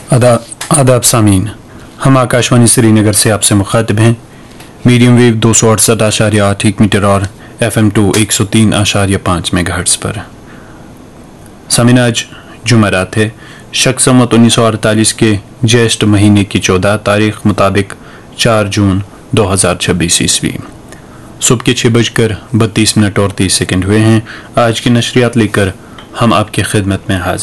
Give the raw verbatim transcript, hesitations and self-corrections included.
आदा आदाब सामीन, हम आकाशवाणी श्रीनगर से आपसे मुखातिब हैं। मीडियम वेव दो सौ अड़सठ आशार्य आठ एक मीटर और एफ एम टू एक सौ तीन आशार्य पाँच मेगा हर्ट्स पर। सामीन, आज जुमेरात है, शक संवत उन्नीस सौ अड़तालीस के ज्येष्ठ महीने की चौदह तारीख मुताबिक चार जून दो हजार छब्बीस ईस्वी। सुबह के छः बजकर बत्तीस मिनट और तीस सेकंड हुए हैं। आज की नशरियात लेकर हम आपकी खिदमत में हाजिर